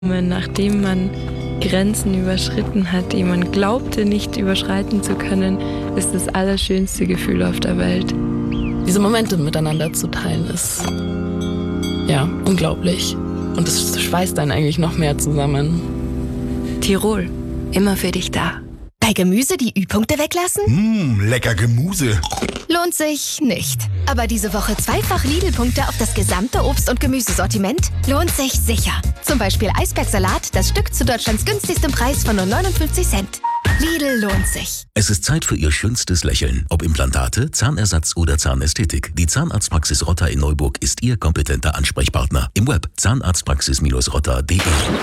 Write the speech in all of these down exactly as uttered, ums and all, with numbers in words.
Nachdem man Grenzen überschritten hat, die man glaubte nicht überschreiten zu können, ist das allerschönste Gefühl auf der Welt. Diese Momente miteinander zu teilen, ist ja unglaublich. Und es schweißt einen eigentlich noch mehr zusammen. Tirol, immer für dich da. Bei Gemüse die Ü-Punkte weglassen? Mmh, lecker Gemüse. Lohnt sich nicht. Aber diese Woche zweifach Lidl-Punkte auf das gesamte Obst- und Gemüsesortiment lohnt sich sicher. Zum Beispiel Eisbergsalat, das Stück zu Deutschlands günstigstem Preis von nur neunundfünfzig Cent. Lidl lohnt sich. Es ist Zeit für Ihr schönstes Lächeln. Ob Implantate, Zahnersatz oder Zahnästhetik. Die Zahnarztpraxis Rotter in Neuburg ist Ihr kompetenter Ansprechpartner. Im Web zahnarztpraxis rotter punkt de.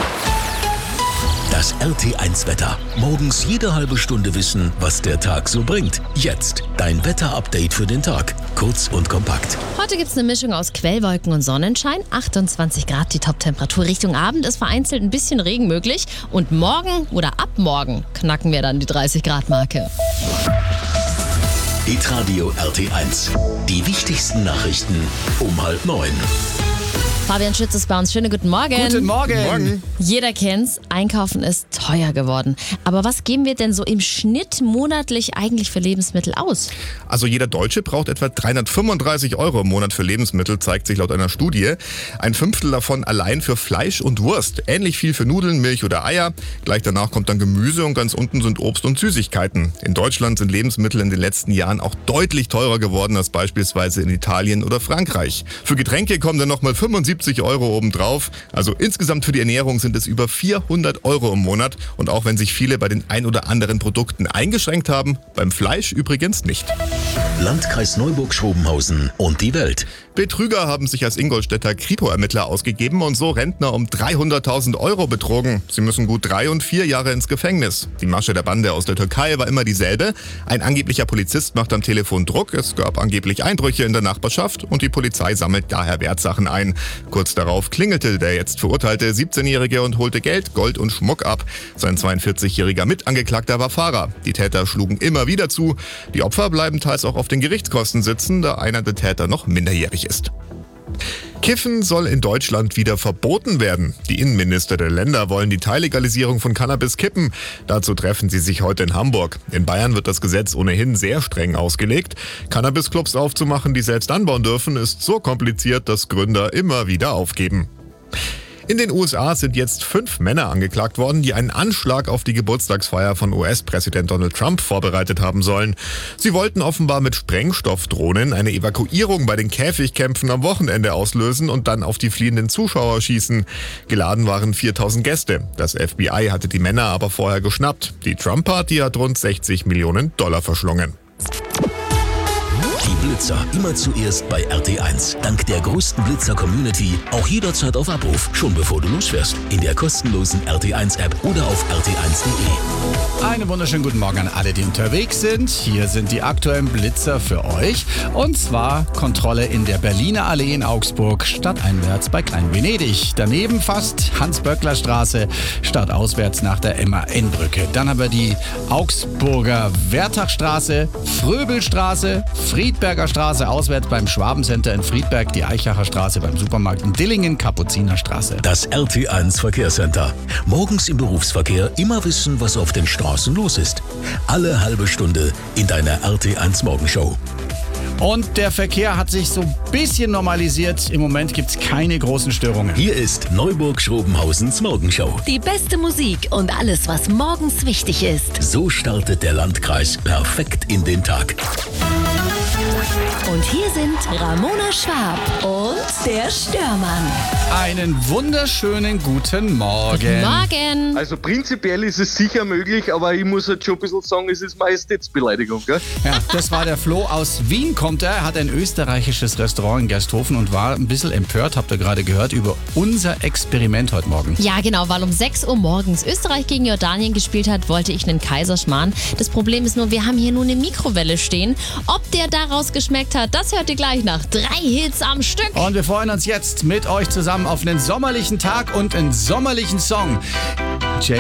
Das R T eins Wetter. Morgens jede halbe Stunde wissen, was der Tag so bringt. Jetzt dein Wetter-Update für den Tag. Kurz und kompakt. Heute gibt es eine Mischung aus Quellwolken und Sonnenschein. achtundzwanzig Grad die Toptemperatur. Richtung Abend ist vereinzelt ein bisschen Regen möglich. Und morgen oder ab morgen knacken wir dann die dreißig Grad Marke. Hitradio R T eins. Die wichtigsten Nachrichten um halb neun. Fabian Schütz ist bei uns. Schönen guten Morgen. Guten Morgen. Guten Morgen. Jeder kennt's, Einkaufen ist teuer geworden. Aber was geben wir denn so im Schnitt monatlich eigentlich für Lebensmittel aus? Also jeder Deutsche braucht etwa dreihundertfünfunddreißig Euro im Monat für Lebensmittel, zeigt sich laut einer Studie. Ein Fünftel davon allein für Fleisch und Wurst. Ähnlich viel für Nudeln, Milch oder Eier. Gleich danach kommt dann Gemüse und ganz unten sind Obst und Süßigkeiten. In Deutschland sind Lebensmittel in den letzten Jahren auch deutlich teurer geworden als beispielsweise in Italien oder Frankreich. Für Getränke kommen dann nochmal fünfundsiebzig Euro obendrauf. Also insgesamt für die Ernährung sind es über vierhundert Euro im Monat. Und auch wenn sich viele bei den ein oder anderen Produkten eingeschränkt haben, beim Fleisch übrigens nicht. Landkreis Neuburg-Schrobenhausen und die Welt. Betrüger haben sich als Ingolstädter Kripo-Ermittler ausgegeben und so Rentner um dreihunderttausend Euro betrogen. Sie müssen gut drei und vier Jahre ins Gefängnis. Die Masche der Bande aus der Türkei war immer dieselbe. Ein angeblicher Polizist macht am Telefon Druck. Es gab angeblich Einbrüche in der Nachbarschaft und die Polizei sammelt daher Wertsachen ein. Kurz darauf klingelte der jetzt verurteilte siebzehnjährige und holte Geld, Gold und Schmuck ab. Sein zweiundvierzigjähriger Mitangeklagter war Fahrer. Die Täter schlugen immer wieder zu. Die Opfer bleiben teils auch auf den Gerichtskosten sitzen, da einer der Täter noch minderjährig ist. Kiffen soll in Deutschland wieder verboten werden. Die Innenminister der Länder wollen die Teillegalisierung von Cannabis kippen. Dazu treffen sie sich heute in Hamburg. In Bayern wird das Gesetz ohnehin sehr streng ausgelegt. Cannabisclubs aufzumachen, die selbst anbauen dürfen, ist so kompliziert, dass Gründer immer wieder aufgeben. In den U S A sind jetzt fünf Männer angeklagt worden, die einen Anschlag auf die Geburtstagsfeier von U S-Präsident Donald Trump vorbereitet haben sollen. Sie wollten offenbar mit Sprengstoffdrohnen eine Evakuierung bei den Käfigkämpfen am Wochenende auslösen und dann auf die fliehenden Zuschauer schießen. Geladen waren viertausend Gäste. Das F B I hatte die Männer aber vorher geschnappt. Die Trump-Party hat rund sechzig Millionen Dollar verschlungen. Die Blitzer immer zuerst bei R T eins. Dank der größten Blitzer-Community auch jederzeit auf Abruf, schon bevor du losfährst. In der kostenlosen R T eins App oder auf r t eins punkt de. Einen wunderschönen guten Morgen an alle, die unterwegs sind. Hier sind die aktuellen Blitzer für euch. Und zwar Kontrolle in der Berliner Allee in Augsburg, stadteinwärts bei Klein-Venedig. Daneben fast Hans-Böckler-Straße, stadtauswärts nach der M A N-Brücke. Dann haben wir die Augsburger Wertachstraße, Fröbelstraße, Friedberger Straße auswärts beim Schwabencenter in Friedberg, die Eichacher Straße beim Supermarkt in Dillingen, Kapuzinerstraße. Das R T eins Verkehrscenter. Morgens im Berufsverkehr immer wissen, was auf den Straßen los ist. Alle halbe Stunde in deiner R T eins Morgenshow. Und der Verkehr hat sich so ein bisschen normalisiert. Im Moment gibt es keine großen Störungen. Hier ist Neuburg-Schrobenhausens Morgenshow. Die beste Musik und alles, was morgens wichtig ist. So startet der Landkreis perfekt in den Tag. Und hier sind Ramona Schwab und der Störmann. Einen wunderschönen guten Morgen. Guten Morgen. Also prinzipiell ist es sicher möglich, aber ich muss halt schon ein bisschen sagen, es ist Majestätsbeleidigung, gell? Ja, das war der Flo aus Wien, kommt er. Er hat ein österreichisches Restaurant in Gersthofen und war ein bisschen empört, habt ihr gerade gehört, über unser Experiment heute Morgen. Ja, genau, weil um sechs Uhr morgens Österreich gegen Jordanien gespielt hat, wollte ich einen Kaiserschmarrn. Das Problem ist nur, wir haben hier nur eine Mikrowelle stehen. Ob der daraus geschmeckt hat, das hört ihr gleich nach drei Hits am Stück. Und wir freuen uns jetzt mit euch zusammen auf einen sommerlichen Tag und einen sommerlichen Song.